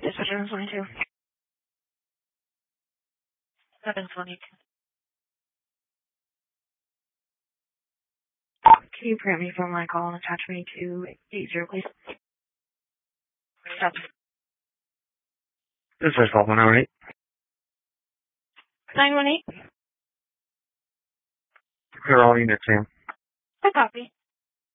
Dispatcher 22. 722. Can you print me from my call and attach me to 80, please? Stop. This is 1218. 918? Clear all units, Sam. I copy.